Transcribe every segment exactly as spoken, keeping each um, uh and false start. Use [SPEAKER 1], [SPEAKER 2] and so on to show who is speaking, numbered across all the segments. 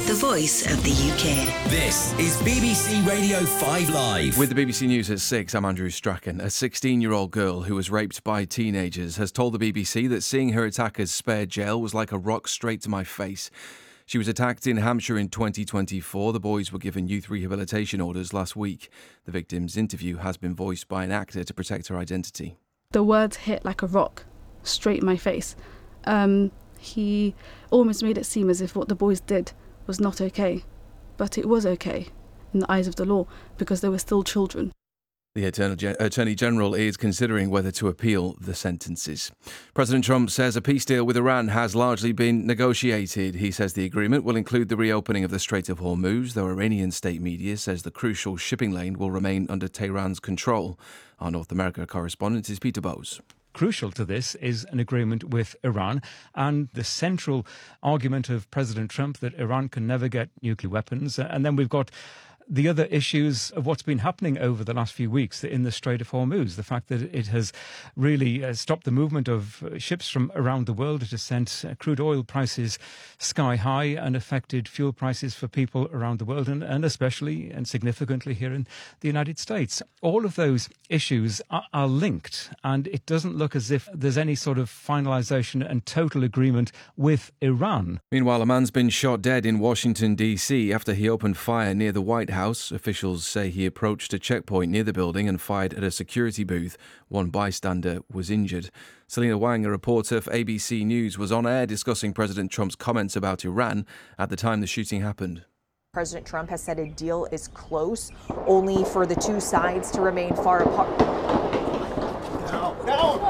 [SPEAKER 1] the voice of the U K.
[SPEAKER 2] This is B B C Radio five Live.
[SPEAKER 3] With the B B C News at six, I'm Andrew Strachan. A sixteen-year-old girl who was raped by teenagers has told the B B C that seeing her attackers spare jail was like a rock straight to my face. She was attacked in Hampshire in twenty twenty-four. The boys were given youth rehabilitation orders last week. The victim's interview has been voiced by an actor to protect her identity.
[SPEAKER 4] The words hit like a rock straight in my face. Um, he almost made it seem as if what the boys did was not okay, but it was okay in the eyes of the law because they were still children.
[SPEAKER 3] The Attorney General is considering whether to appeal the sentences. President Trump says a peace deal with Iran has largely been negotiated. He says the agreement will include the reopening of the Strait of Hormuz, though Iranian state media says the crucial shipping lane will remain under Tehran's control. Our North America correspondent is Peter Bowes.
[SPEAKER 5] Crucial to this is an agreement with Iran, and the central argument of President Trump that Iran can never get nuclear weapons. And then we've got the other issues of what's been happening over the last few weeks in the Strait of Hormuz, the fact that it has really uh, stopped the movement of ships from around the world. It has sent uh, crude oil prices sky high and affected fuel prices for people around the world, and, and especially and significantly here in the United States. All of those issues are, are linked, and it doesn't look as if there's any sort of finalisation and total agreement with Iran.
[SPEAKER 3] Meanwhile, a man's been shot dead in Washington, D C after he opened fire near the White House. Officials say he approached a checkpoint near the building and fired at a security booth. One bystander was injured. Selena Wang, a reporter for A B C News, was on air discussing President Trump's comments about Iran at the time the shooting happened.
[SPEAKER 6] President Trump has said a deal is close, only for the two sides to remain far apart.
[SPEAKER 3] No, no.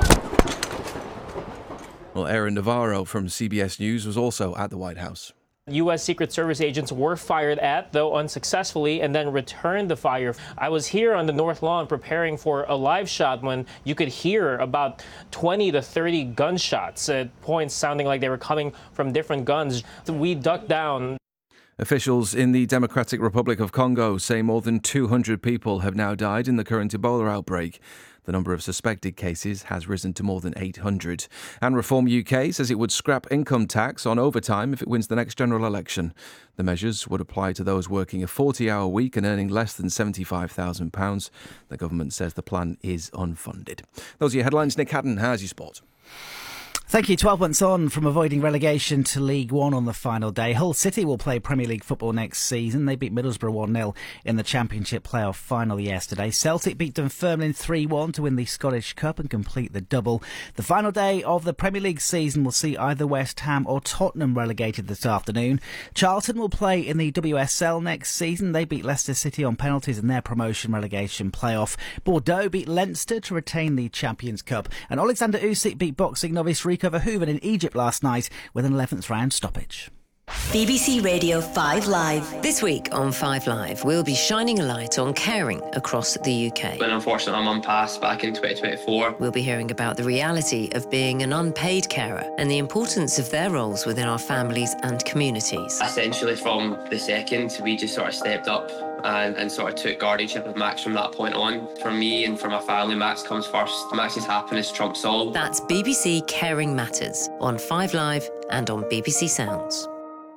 [SPEAKER 3] Well, Aaron Navarro from C B S News was also at the White House.
[SPEAKER 7] U S Secret Service agents were fired at, though unsuccessfully, and then returned the fire. I was here on the North Lawn preparing for a live shot when you could hear about twenty to thirty gunshots at points sounding like they were coming from different guns. We ducked down.
[SPEAKER 3] Officials in the Democratic Republic of Congo say more than two hundred people have now died in the current Ebola outbreak. The number of suspected cases has risen to more than eight hundred. And Reform U K says it would scrap income tax on overtime if it wins the next general election. The measures would apply to those working a forty-hour week and earning less than seventy-five thousand pounds. The government says the plan is unfunded. Those are your headlines. Nick Haddon has your sport.
[SPEAKER 8] Thank you. twelve months on from avoiding relegation to League One on the final day, Hull City will play Premier League football next season. They beat Middlesbrough one nil in the Championship playoff final yesterday. Celtic beat Dunfermline three one to win the Scottish Cup and complete the double. The final day of the Premier League season will see either West Ham or Tottenham relegated this afternoon. Charlton will play in the W S L next season. They beat Leicester City on penalties in their promotion relegation playoff. Bordeaux beat Leinster to retain the Champions Cup. And Alexander Usyk beat boxing novice Rico Verhoeven in Egypt last night with an eleventh round stoppage.
[SPEAKER 1] B B C Radio five Live.
[SPEAKER 9] This week on five Live, we'll be shining a light on caring across the U K.
[SPEAKER 10] When unfortunately my mum passed back in twenty twenty-four.
[SPEAKER 9] We'll be hearing about the reality of being an unpaid carer and the importance of their roles within our families and communities.
[SPEAKER 10] Essentially from the second, we just sort of stepped up and, and sort of took guardianship of Max from that point on. For me and for my family, Max comes first. Max's happiness trumps all.
[SPEAKER 9] That's B B C Caring Matters on five Live and on B B C Sounds.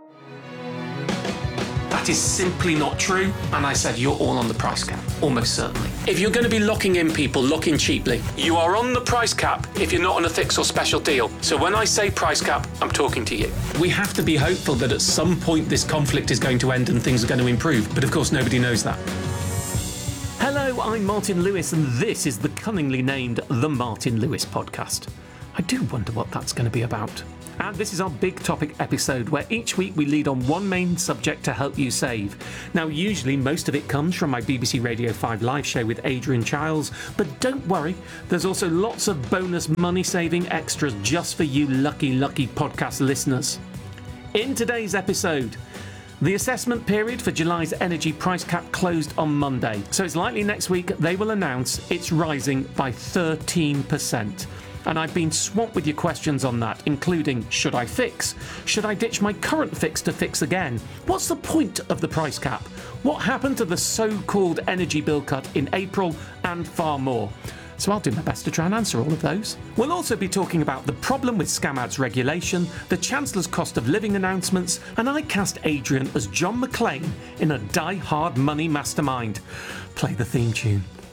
[SPEAKER 11] That is simply not true, and I said you're all on the price cap, almost certainly. If you're going to be locking in people, lock in cheaply. You are on the price cap if you're not on a fix or special deal. So when I say price cap, I'm talking to you. We have to be hopeful that at some point this conflict is going to end and things are going to improve, but of course nobody knows that. Hello, I'm Martin Lewis, and this is the cunningly named The Martin Lewis Podcast. I do wonder what that's going to be about. And this is our big topic episode where each week we lead on one main subject to help you save. Now, usually most of it comes from my B B C Radio five Live show with Adrian Chiles, but don't worry, there's also lots of bonus money-saving extras just for you lucky, lucky podcast listeners. In today's episode, the assessment period for July's energy price cap closed on Monday, so it's likely next week they will announce it's rising by thirteen percent. And I've been swamped with your questions on that, including, should I fix? Should I ditch my current fix to fix again? What's the point of the price cap? What happened to the so-called energy bill cut in April? And far more. so I'll do my best to try and answer all of those. We'll also be talking about the problem with scam ads regulation, the Chancellor's cost of living announcements, and I cast Adrian as John McClane in a Die Hard Money mastermind. Play the theme tune.